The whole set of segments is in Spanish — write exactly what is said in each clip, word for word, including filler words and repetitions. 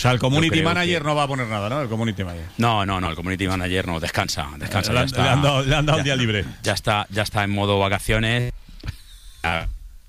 sea, el community manager que... no va a poner nada, ¿no? El community manager. No, no, no, el community manager no, descansa, descansa. Le, ya le, está, le han dado, le han dado ya, el día libre. Ya está, ya está en modo vacaciones. Ah,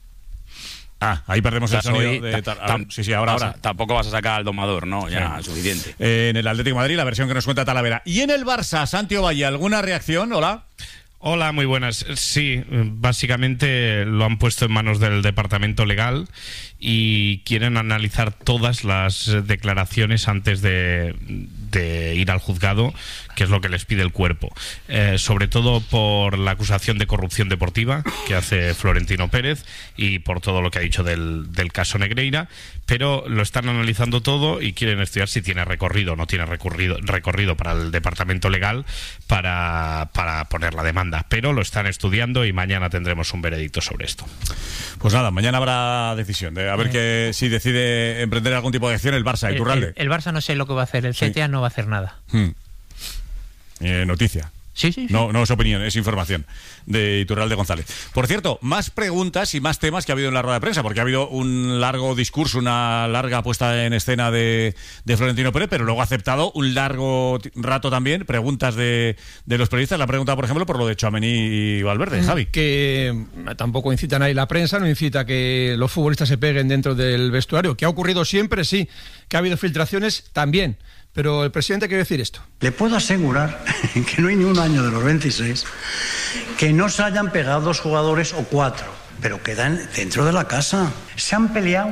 ah ahí perdemos el sonido. Hoy, de, ta, ta, sí, sí, ahora, ahora. A, tampoco vas a sacar al domador, ¿no? Ya, sí. Suficiente. Eh, en el Atlético de Madrid, la versión que nos cuenta Talavera. Y en el Barça, Santi Ovalle, ¿alguna reacción? Hola. Hola, muy buenas. Sí, básicamente lo han puesto en manos del departamento legal y quieren analizar todas las declaraciones antes de, de ir al juzgado, que es lo que les pide el cuerpo. Eh, sobre todo por la acusación de corrupción deportiva que hace Florentino Pérez y por todo lo que ha dicho del, del caso Negreira, pero lo están analizando todo y quieren estudiar si tiene recorrido o no tiene recorrido, recorrido para el departamento legal para, para poner la demanda. Pero lo están estudiando y mañana tendremos un veredicto sobre esto. Pues nada, mañana habrá decisión de a ver que si decide emprender algún tipo de acción el Barça. El, Iturralde. El, el Barça no sé lo que va a hacer, el C T A sí. no va a hacer nada. Hmm. Eh, noticia. Sí, sí, sí. No, no es opinión, es información de Iturralde González. Por cierto, más preguntas y más temas que ha habido en la rueda de prensa, porque ha habido un largo discurso, una larga puesta en escena de, de Florentino Pérez, pero luego ha aceptado un largo rato también preguntas de, de los periodistas. La pregunta, por ejemplo, por lo de Tchouaméni y Valverde, mm, Javi. Que tampoco incitan ahí la prensa, no incita a que los futbolistas se peguen dentro del vestuario. Que ha ocurrido siempre, sí. Que ha habido filtraciones, también. Pero el presidente quiere decir esto. Le puedo asegurar que no hay ni un año de los veintiséis que no se hayan pegado dos jugadores o cuatro, pero quedan dentro de la casa. Se han peleado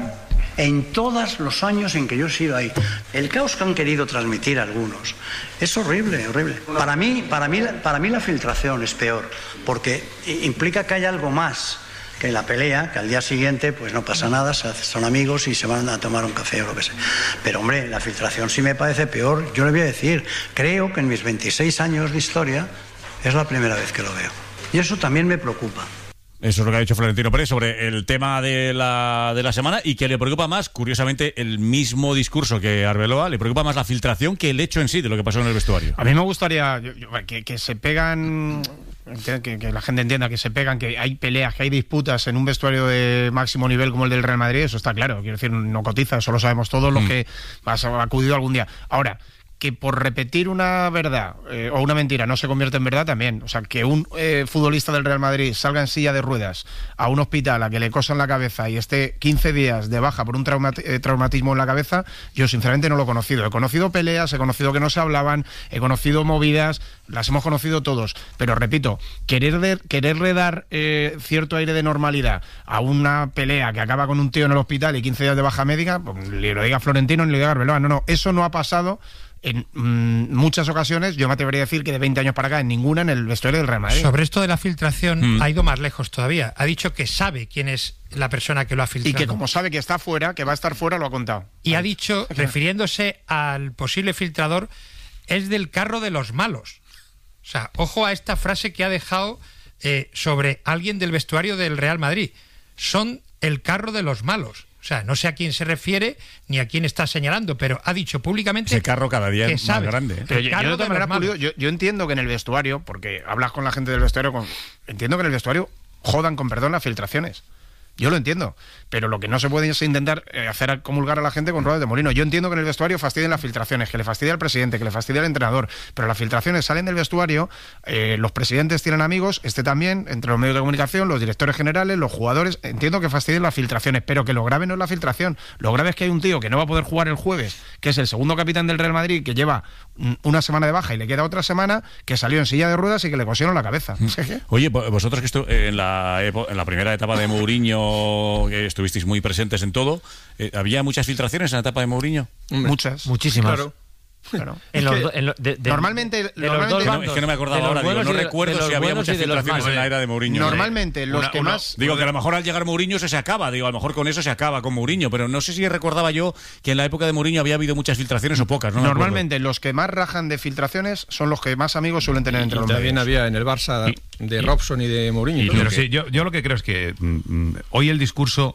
en todos los años en que yo he sido ahí. El caos que han querido transmitir algunos es horrible, horrible. Para mí, para mí, para mí la filtración es peor, porque implica que hay algo más que en la pelea, que al día siguiente pues no pasa nada, son amigos y se van a tomar un café o lo que sea. Pero hombre, la filtración sí me parece peor. Yo le voy a decir, creo que en mis veintiséis años de historia es la primera vez que lo veo. Y eso también me preocupa. Eso es lo que ha dicho Florentino Pérez sobre el tema de la, de la semana, y que le preocupa más, curiosamente, el mismo discurso que Arbeloa, le preocupa más la filtración que el hecho en sí de lo que pasó en el vestuario. A mí me gustaría yo, yo, que, que se pegan... Que, que la gente entienda que se pegan, que hay peleas, que hay disputas en un vestuario de máximo nivel como el del Real Madrid, eso está claro. Quiero decir, no cotiza, eso lo sabemos todos los mm. que has acudido algún día. Ahora, que por repetir una verdad eh, o una mentira no se convierte en verdad también. O sea, que un eh, futbolista del Real Madrid salga en silla de ruedas a un hospital a que le cosan la cabeza y esté quince días de baja por un trauma, eh, traumatismo en la cabeza, yo sinceramente no lo he conocido. He conocido peleas, he conocido que no se hablaban, he conocido movidas, las hemos conocido todos. Pero repito, querer de, quererle dar eh, cierto aire de normalidad a una pelea que acaba con un tío en el hospital y quince días de baja médica, pues, ni lo diga Florentino ni lo diga Arbeloa. No, no, eso no ha pasado. En mmm, muchas ocasiones, yo me atrevería a decir que de veinte años para acá, en ninguna en el vestuario del Real Madrid. Sobre esto de la filtración, mm. ha ido más lejos todavía. Ha dicho que sabe quién es la persona que lo ha filtrado. Y que como sabe que está fuera, que va a estar fuera, lo ha contado. Y Ay. ha dicho, refiriéndose al posible filtrador, es del carro de los malos. O sea, ojo a esta frase que ha dejado eh, sobre alguien del vestuario del Real Madrid. Son el carro de los malos. O sea, no sé a quién se refiere ni a quién está señalando, pero ha dicho públicamente... Ese carro cada día es más grande. ¿eh? Pero yo, yo, de otra manera, Pulido, yo, yo entiendo que en el vestuario, porque hablas con la gente del vestuario, con, entiendo que en el vestuario jodan, con perdón, las filtraciones. Yo lo entiendo, pero lo que no se puede es intentar eh, hacer comulgar a la gente con ruedas de molino. Yo entiendo que en el vestuario fastidien las filtraciones, que le fastidia al presidente, que le fastidia al entrenador, pero las filtraciones salen del vestuario, eh, los presidentes tienen amigos, este también, entre los medios de comunicación, los directores generales, los jugadores. Entiendo que fastidien las filtraciones, pero que lo grave no es la filtración. Lo grave es que hay un tío que no va a poder jugar el jueves, que es el segundo capitán del Real Madrid, que lleva una semana de baja y le queda otra semana, que salió en silla de ruedas y que le cosieron la cabeza. Oye, vosotros que estu- en, la epo- en la primera etapa de Mourinho, que estuvisteis muy presentes en todo, eh, ¿había muchas filtraciones en la etapa de Mourinho? Muchas. Muchísimas. Claro. Claro. En los, en lo, de, de, normalmente, de normalmente los no, es que no me acordaba ahora, digo, no recuerdo si había muchas filtraciones en la era de Mourinho. Normalmente los una, que una, más... Digo que a lo mejor al llegar Mourinho eso se acaba, digo, a lo mejor con eso se acaba, con Mourinho, pero no sé si recordaba yo que en la época de Mourinho había habido muchas filtraciones o pocas, ¿no? Normalmente los que más rajan de filtraciones son los que más amigos suelen tener entre los medios. También había en el Barça y, de y, Robson y de Mourinho. Y, pero sí, yo, yo lo que creo es que mm, hoy el discurso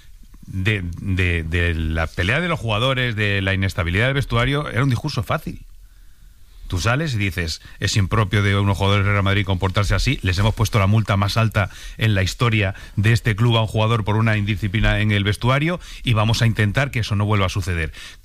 de, de, de la pelea de los jugadores, de la inestabilidad del vestuario, era un discurso fácil. Tú sales y dices, es impropio de unos jugadores del Real Madrid comportarse así, les hemos puesto la multa más alta en la historia de este club a un jugador por una indisciplina en el vestuario y vamos a intentar que eso no vuelva a suceder.